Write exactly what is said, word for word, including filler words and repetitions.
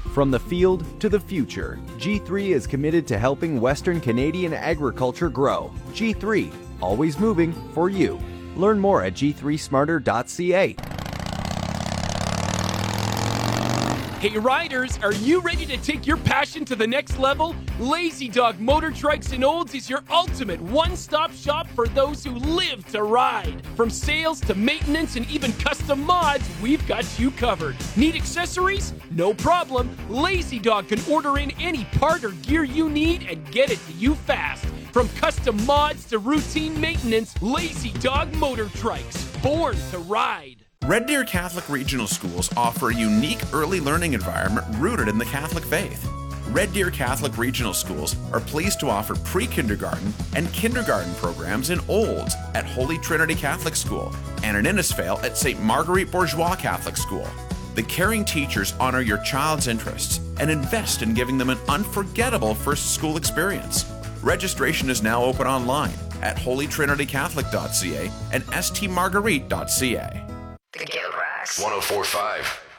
From the field to the future, G three is committed to helping Western Canadian agriculture grow. G three, always moving for you. Learn more at g three smarter dot c a. Hey riders, are you ready to take your passion to the next level? Lazy Dog Motor Trikes and Olds is your ultimate one-stop shop for those who live to ride. From sales to maintenance and even custom mods, we've got you covered. Need accessories? No problem. Lazy Dog can order in any part or gear you need and get it to you fast. From custom mods to routine maintenance, Lazy Dog Motor Trikes, born to ride. Red Deer Catholic Regional Schools offer a unique early learning environment rooted in the Catholic faith. Red Deer Catholic Regional Schools are pleased to offer pre-kindergarten and kindergarten programs in Olds at Holy Trinity Catholic School and in Innisfail at Saint Marguerite Bourgeois Catholic School. The caring teachers honor your child's interests and invest in giving them an unforgettable first school experience. Registration is now open online at holy trinity catholic dot c a and s t marguerite dot c a. The Gilrax. one oh four point five